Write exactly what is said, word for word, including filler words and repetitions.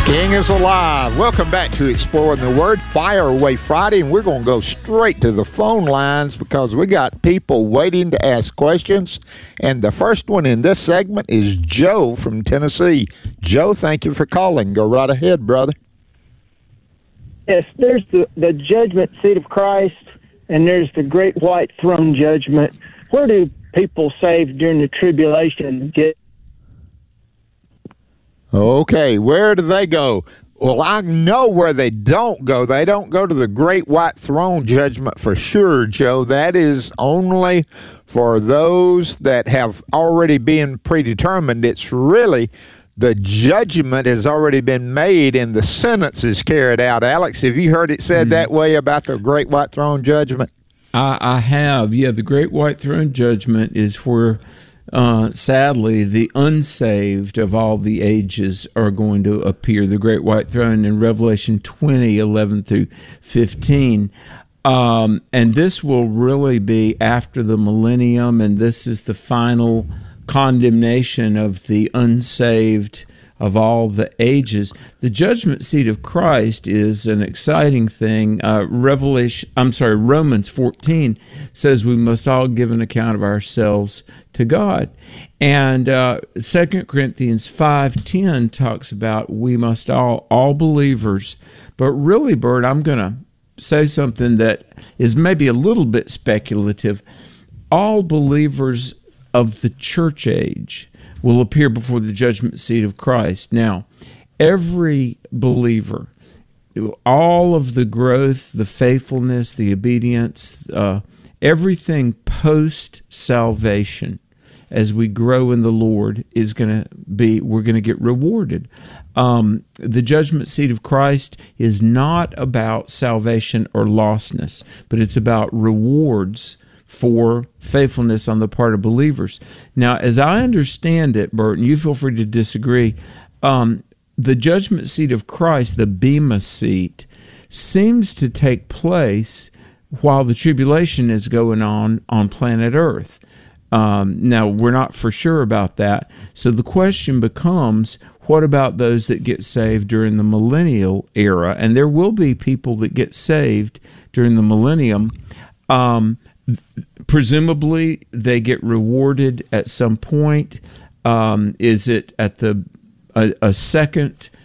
King is alive. Welcome back to Exploring the Word, Fire Away Friday, and we're going to go straight to the phone lines because we got people waiting to ask questions. And the first one in this segment is Joe from Tennessee. Joe, thank you for calling. Go right ahead, brother. Yes, there's the, the judgment seat of Christ, and there's the great white throne judgment. Where do people saved during the tribulation get? Okay, where do they go? Well, I know where they don't go. They don't go to the great white throne judgment for sure, Joe. That is only for those that have already been predetermined. It's really the judgment has already been made and the sentence is carried out. Alex, have you heard it said mm. that way about the great white throne judgment? I, I have. Yeah, the great white throne judgment is where Uh, sadly, the unsaved of all the ages are going to appear. The great white throne in Revelation twenty, eleven through fifteen. Um, and this will really be after the millennium, and this is the final condemnation of the unsaved of all the ages. The judgment seat of Christ is an exciting thing. Uh, Revelation, I'm sorry, Romans fourteen says we must all give an account of ourselves to God. And uh, Second Corinthians five ten talks about we must all, all believers. But really, Bert, I'm going to say something that is maybe a little bit speculative. All believers of the church age will appear before the judgment seat of Christ. Now, every believer, all of the growth, the faithfulness, the obedience, uh, everything post-salvation, as we grow in the Lord, is going to be, we're going to get rewarded. Um, the judgment seat of Christ is not about salvation or lostness, but it's about rewards for faithfulness on the part of believers. Now, as I understand it, Bert, and you feel free to disagree, um, the judgment seat of Christ, the Bema seat, seems to take place while the tribulation is going on on planet Earth. Um, now, we're not for sure about that. So the question becomes, what about those that get saved during the millennial era? And there will be people that get saved during the millennium. Um, Presumably, they get rewarded at some point. Um, is it at the a, a second